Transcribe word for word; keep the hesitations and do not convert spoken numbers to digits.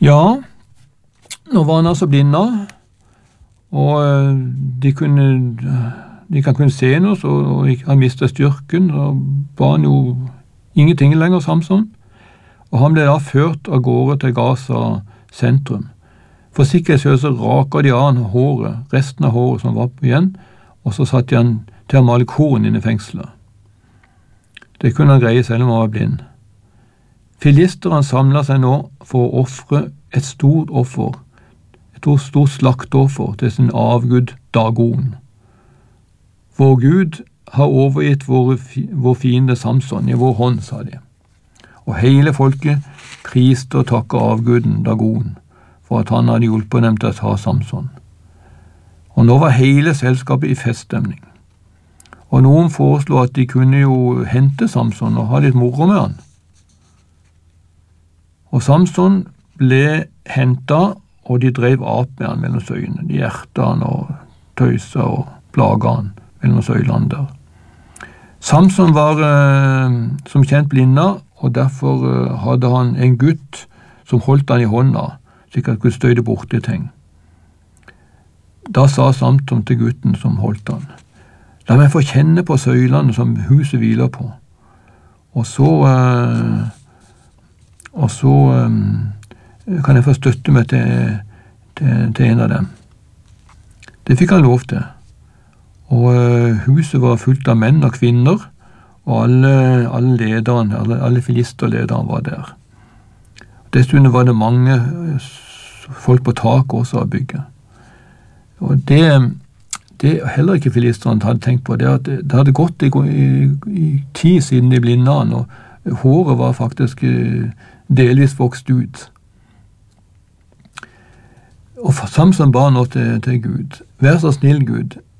Ja, nå var han altså blinda, og de, kunne, de kan kunne se noe, og han mistet styrken, og var han jo ingenting lenger, Samson. Og han ble da ført av gårde til Gaza sentrum. For sikkerhets så raket de av han håret, resten av håret som var igjen, og så satt de han til å male korn inne i fengslet. Det kunne han greie selv om han var blind. Filisterne samlet seg nå for å offre et stort offer, et stort slakteoffer til sin avgud Dagon. Vår Gud har overgitt vår, vår fiende Samson i vår hånd, sa de. Og hele folket priste og takket avguden Dagon for at han hadde hjulpet dem til å ta Samson. Og nå var hele selskapet i feststemning. Og noen foreslo at de kunne jo hente Samson og ha litt moro med han. Og Samson ble hentet, og de drev ap med han mellom søyene. De hjertet han og tøysa og plaga han mellom søylene der. Samson var eh, som kjent blinda, og derfor eh, hadde han en gutt som holdt han i hånda, slik at han kunne støyde bort i ting. Da sa Samson til gutten som holdt han: «La meg få kjenne på søylene som huset hviler på.» Og så, eh, og så eh, kan jeg få støtte meg til, til, til en av dem. Det fikk han lov til. Og eh, huset var fullt av menn og kvinner, og alle, alle lederne, alle, alle filisterlederne var der. Dessuten var det mange folk på taket også av bygget. Og det, det heller ikke filisterne hadde tenkt på, det at det hadde gått i, i, i tid siden de blinde han, og håret var faktisk delvis vokst ut. Og Samson ba nå til, til Gud: «Vær så snill, Gud,